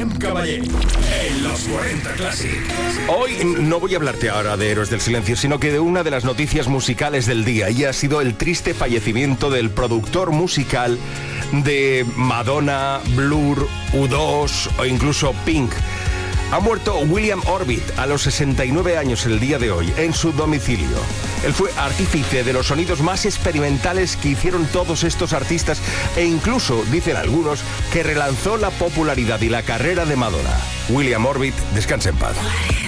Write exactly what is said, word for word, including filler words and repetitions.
Guillem Caballé en los cuarenta Classic. Hoy no voy a hablarte ahora de Héroes del Silencio, sino que de una de las noticias musicales del día, y ha sido el triste fallecimiento del productor musical de Madonna, Blur, U dos o incluso Pink. Ha muerto William Orbit a los sesenta y nueve años el día de hoy, en su domicilio. Él fue artífice de los sonidos más experimentales que hicieron todos estos artistas e incluso, dicen algunos, que relanzó la popularidad y la carrera de Madonna. William Orbit, descansa en paz.